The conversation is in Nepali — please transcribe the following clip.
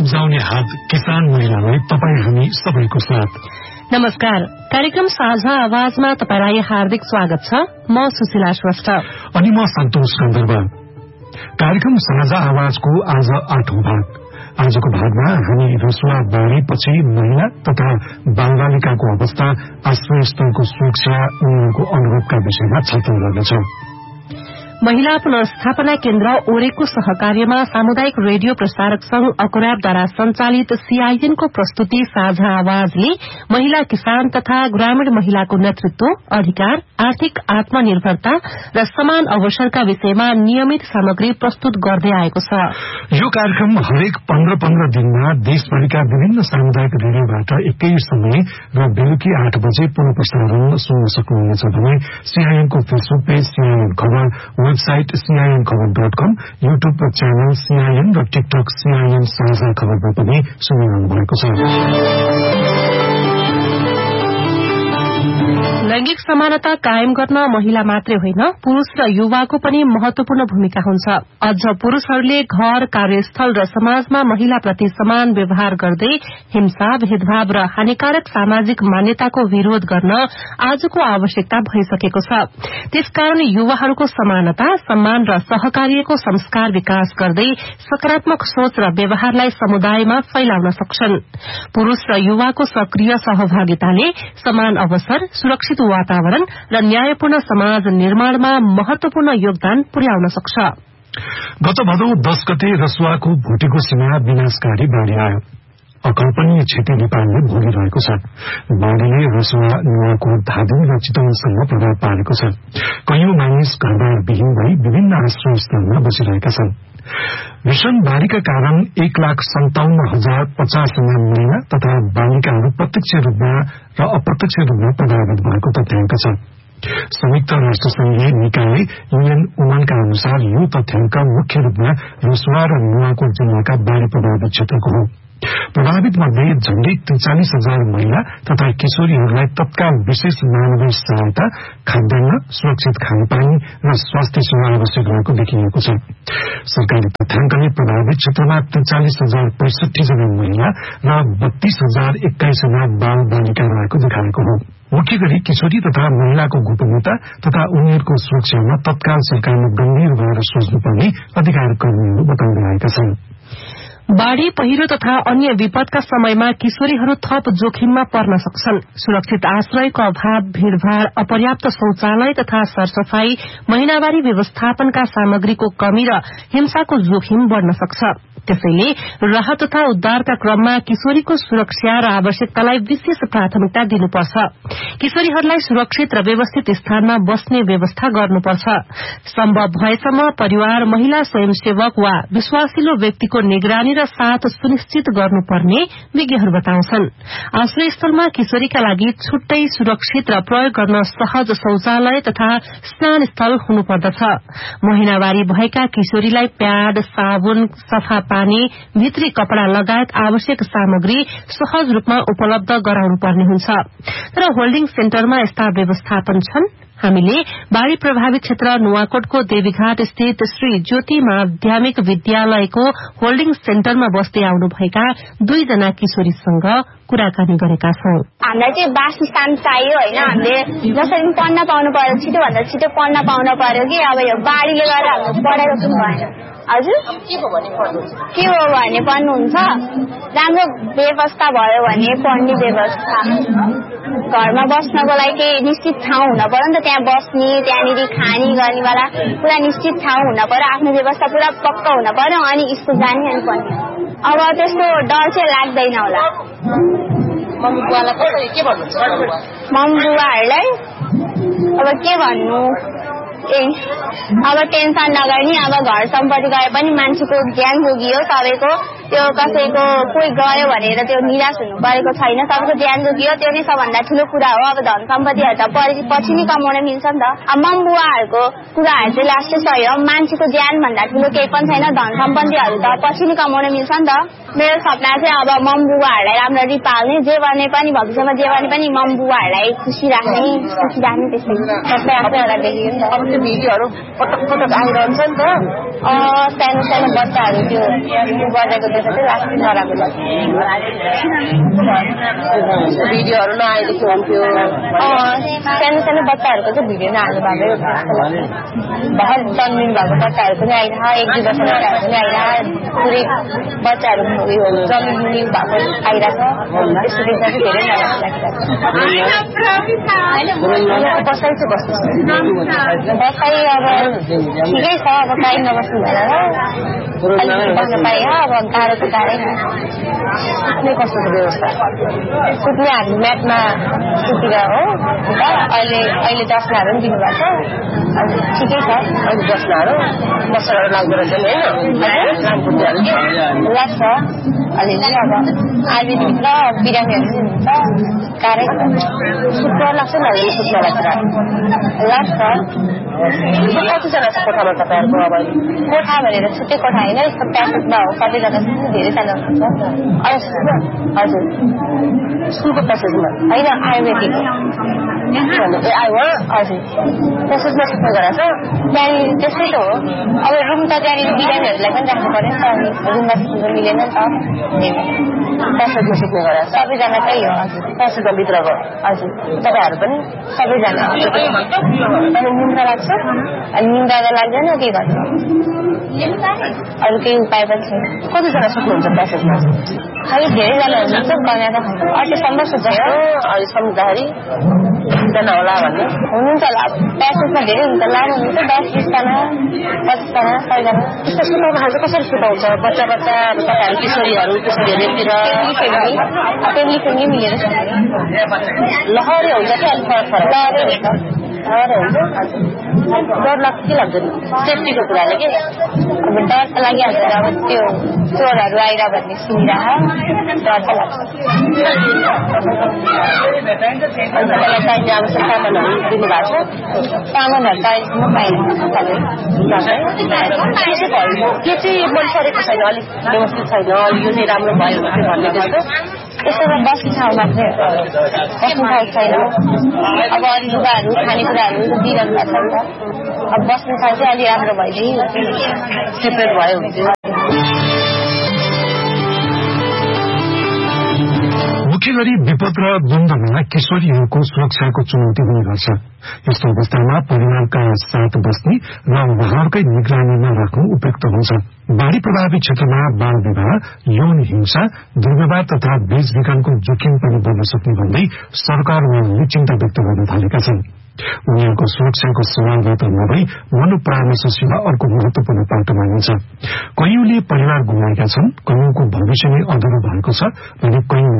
उब्जाउने हात किसान महिलालाई तपाईँ हामी सबैको साथ। नमस्कार, कार्यक्रम साझा आवाजमा तपाईलाई हार्दिक स्वागत छ। म सुशीला श्रेष्ठ अनि म सन्तोष गन्धर्व। कार्यक्रम साझा आवाजको आज 8औं भाग। आजको भागमा हामी रसुवा बाढीपछि महिला तथा बालबालिकाको अवस्था, आश्रयस्थलको सुरक्षा, उनीहरूको अनुभवका विषयमा छलफल गर्नेछौं। महिला पुनर्स्थापना केन्द्र ओरेको सहकार्यमा सामुदायिक रेडियो प्रसारक संघ अकुराबद्वारा संचालित सीआईएनको प्रस्तुति साझा आवाजले महिला किसान तथा ग्रामीण महिलाको नेतृत्व, अधिकार, आर्थिक आत्मनिर्भरता र समान अवसरका विषयमा नियमित सामग्री प्रस्तुत गर्दै आएको छ। यो कार्यक्रम हरेक 15-15 दिनमा देशभरिका विभिन्न सामुदायिक रेडियोबाट एकै समय र बेलुकी 8 बजे पुनः प्रसारण सुन्न सक्नुहुनेछ भने सीआईएनको फेसबुक पेज सीआईएन खबर, वेबसाइट CINखबर.com, युट्युब च्यानल CIN र टिकटक CIN साझा खबरमा पनि सुनिरहनु भएको छ। लैंगिक समानता कायम गर्न महिला मात्रै होइन, पुरूष र युवाको पनि महत्वपूर्ण भूमिका हुन्छ। अझ पुरूषहरूले घर, कार्यस्थल र समाजमा महिलाप्रति समान व्यवहार गर्दै हिंसा, भेदभाव र हानिकारक सामाजिक मान्यताको विरोध गर्न आजको आवश्यकता भइसकेको छ। त्यसकारण युवाहरूको समानता, सम्मान र सहकार्यको संस्कार विकास गर्दै सकारात्मक सोच र व्यवहारलाई समुदायमा फैलाउन सक्छन्। पुरूष र युवाको सक्रिय सहभागिताले समान अवसर, सुरक्षित वातावरण र न्यायपूर्ण समाज निर्माणमा महत्वपूर्ण योगदान पुर्याउन सक्छ। गत भदौ 10 गते रसुवाको भुटेकोसीमा विनाशकारी बाढ़ी आयो। अकल्पनीय क्षति नेपालले भोगिरहेको छ। बाढ़ीले रसुवा, नुवाकोट, धादिङ र चितवनसम्म प्रभाव पारेको छ। कैयौं मानिस घरबार विहीन भई विभिन्न आश्रयस्थलमा बसिरहेका छन्। भीषण बाढ़ीका कारण 1,57,050 महिला तथा बालिकाहरू प्रत्यक्ष रूपमा र अप्रत्यक्ष रूपमा प्रभावित भएको तथ्याङ्क छ। संयुक्त राष्ट्रसंघीय निकाय UN उमनका अनुसार यो तथ्याङ्क मुख्य रूपमा रसुवा र नुवाकोट जिल्लाका बाढ़ी प्रभावित क्षेत्रको हो। प्रभावित मध्ये झण्डै 43,000 महिला तथा किशोरीहरूलाई तत्काल विशेष मानवीय सहायता, खाद्यान्न, सुरक्षित खानेपानी र स्वास्थ्य सेवा आवश्यक रहेको देखिएको छ। सरकारी तथ्याङ्कले प्रभावित क्षेत्रमा 43,065 जना महिला र 32,021 बाल बालिका रहेको देखाएको हो। मुख्य गरी किशोरी तथा महिलाको गोपनीयता तथा उनीहरूको सुरक्षामा तत्काल सरकारले गम्भीर भएर सोच्नुपर्ने अधिकार कर्मीहरू बताउँदै आएका छन्। बाढ़ी, पहिरो तथा अन्य विपदका समयमा किशोरीहरू थप जोखिममा पर्न सक्छन्। सुरक्षित आश्रयको अभाव, भीड़भाड़, अपर्याप्त शौचालय तथा सरसफाई, महिनावारी व्यवस्थापनका सामग्रीको कमी र हिंसाको जोखिम बढ़न सक्छ। त्यसैले राहत तथा उद्धारका क्रममा किशोरीको सुरक्षा र आवश्यकतालाई विशेष प्राथमिकता दिनुपर्छ। किशोरीहरूलाई सुरक्षित र व्यवस्थित स्थानमा बस्ने व्यवस्था गर्नुपर्छ। सम्भव भएसम्म परिवार, महिला स्वयंसेवक वा विश्वासिलो व्यक्तिको निगरानी र साथ सुनिश्चित गर्नुपर्ने विज्ञहरू बताउँछन्। आश्रयस्थलमा किशोरीका लागि छुट्टै सुरक्षित र प्रयोग गर्न सहज शौचालय तथा स्नान स्थल हुनुपर्दछ। महिनावारी भएका किशोरीलाई प्याड, साबुन, सफा पानी, भित्री कपड़ा लगायत आवश्यक सामग्री सहज रूपमा उपलब्ध गराउनुपर्ने हुन्छ। तर होल्डिङ सेन्टरमा यस्ता व्यवस्थापन छन्। हामीले बाढ़ी प्रभावित क्षेत्र नुवाकोटको देवीघाट स्थित श्री ज्योति माध्यमिक विद्यालयको होल्डिङ सेन्टरमा बस्दै आउनुभएका 2 जना किशोरीसँग कुराकानी गरेका छौं। हामीलाई चाहिँ वासस्थान चाहियो होइन, हामीले जसरी पढ्न पाउनु पर्यो, छिटोभन्दा छिटो पढ्न पाउन पर्यो कि अब यो बाढ़ीले गर्दा हाम्रो पढाइको पनि भएन। हजुर के हो भने पढ्नुहुन्छ, राम्रो व्यवस्था भयो भने पढ्ने व्यवस्था, घरमा बस्नको लागि निश्चित ठाउँ हुन पर्यो नि त, त्यहाँ बस्ने, त्यहाँनिर खाने गर्नेवाला पुरा निश्चित ठाउँ हुन पर्यो, आफ्नो व्यवस्था पुरा पक्का हुन पर्यो, अनि स्कुल जाने अनि पढ्ने। अब त्यस्तो डर चाहिँ लाग्दैन होला। मम्मी बुवाहरूलाई अब के भन्नु, अब टेन्सन नगर्ने। अब घर सम्पत्ति गए पनि मान्छेको ज्यान जोगियो, सबैको त्यो कसैको कोही गयो भनेर त्यो निराश हुनु परेको छैन, सबैको ज्यान जोगियो, त्यो नै सबभन्दा ठुलो कुरा हो। अब धन सम्पत्तिहरू त पछि नै कमाउन मिल्छ नि त। अब मम्बुवाहरूको कुराहरू चाहिँ लास्टै सही हो, मान्छेको ज्यान भन्दा ठुलो केही पनि छैन, धन सम्पत्तिहरू त पछि नै कमाउन मिल्छ नि त। मेरो सपना चाहिँ अब मम्बुवाहरूलाई राम्ररी पाल्ने, जे गर्ने पनि भविष्यमा जे गर्ने पनि मम्बुवाहरूलाई खुसी राख्ने, सुखी राख्ने, त्यस्तै सबै आफै होला देखियो। त्यो भिडियोहरू पटक आइरहन्छ नि त सानो सानो बच्चाहरू त्यो गरेको देख्दा चाहिँ लाग्छ नराम्रो लाग्छ भिडियोहरू नआएदेखि हुन्थ्यो सानो सानो बच्चाहरूको चाहिँ भिडियो नहाल्नु भएको भर्खर जन्मिनु भएको बच्चाहरू पनि आइरह 1-2 वर्षको बच्चाहरू पनि आइरह पुरै बच्चाहरू जन्मिनु भएको आइरहेछ त्यस्तो देख्दा चाहिँ धेरै नराम्रो लागिरहेको बसाइ चाहिँ बस्नु बसाइ अब ठिकै छ अब काहीँ नबस्नु भएर बस्न पाइयो अब गाह्रो त गाह्रै सुत्ने कस्तो व्यवस्था सुत्ने हामी म्याटमा सुतिर हो अहिले दसनाहरू पनि दिनुभएको छ ठिकै छ अहिले दसनाहरू मसलाहरू लाग्दो रहेछ नि होइन लाग्छ अलिअलि अब आयुर्वेदिक र बिरामीहरू चाहिँ हुन्छ गाह्रै सुत्न लाग्छ नि अहिले सुत्नलाई कुरा लाग्छ कतिजना छ कोठामा तपाईँहरूको अब कोठा भनेर छुट्टै कोठा होइन यस्तो प्यासेजमा हो सबैजना धेरैजना हुनुहुन्छ हजुर स्कुलको प्यासेजमा होइन आयुर्वेदिक हजुर प्यासेजमा सुत्ने गरेछ त्यहाँनिर त्यस्तै त हो अब रुम त त्यहाँनिर बिरामीहरूलाई पनि राख्नु पर्यो नि त रुममा सुत्नु मिलेन नि त प्यासेजमा सुत्ने गरेछ सबैजना त्यही हो हजुर प्यासेजमा भित्रको हजुर तपाईँहरू पनि सबैजना अनि निन्द्रा लाग्छ अनि निन्द्रा त लाग्दैन के गर्छ अरू केही उपाय पनि छैन कतिजना सुत्नुहुन्छ प्यासेजमा खै धेरैजना हुनुहुन्छ गनाएर अहिलेसम्म सुत्छ अहिले सम्झँदाखेरि जना होला भन्ने हुनुहुन्छ होला प्यासेजमा धेरै हुन्छ लामो हुन्छ 10-20जना 25जना 100जना त्यस्तो सुताउँदाखेरि चाहिँ कसरी सुताउँछ बच्चा तपाईँहरू किशोरीहरू किशोरीहरूतिर फ्यामिली मिलेर लहरे हुन्छ कि अलिक फरक लहरै हुन्छ डर लाग्छ के लाग्छ नि सेफ्टीको कुराले के अब डर त लागिहाल्छ अब त्यो चोरहरू आएर भन्ने सुनिरह डर त लाग्छ तपाईँलाई चाहिने आवश्यक सामानहरू दिनुभएको छ सामानहरू त अहिलेसम्म पाइन्छ के चाहिँ मन परेको छैन अलिक व्यवस्थित छैन यो चाहिँ राम्रो भयो भन्ने त्यस्तो यसोमा बस्ने ठाउँ मात्रै बस्ने ठाउँ छैन अब अरू लुगाहरू खानेकुराहरू दिइरहनु भएको छ नि त अब बस्ने ठाउँ चाहिँ अलि राम्रो भइदियो सेपरेट भयो हुन्थ्यो मुख्य गरी विपद र द्वन्द्वमा किशोरीहरूको सुरक्षाको चुनौती हुने गर्छ यस्तो अवस्थामा परिवारका साथ बस्ने र उहाँहरूकै निगरानीमा राख्नु उपयुक्त हुन्छ बाढ़ी प्रभावित क्षेत्रमा बाल विवाह यौन हिंसा दुर्व्यवहार तथा बेचबिखनको जोखिम पनि बढ्न सक्ने भन्दै सरकारले चिन्ता व्यक्त गर्न थालेका छन् उनीहरूको सुरक्षाको सवालबाट नभई मनोपरामर्श सेवा अर्को महत्वपूर्ण पाटो मानिन्छ कयौंले परिवार गुमाएका छन् कयौंको भविष्य नै अधुरो भएको छ भने कयौं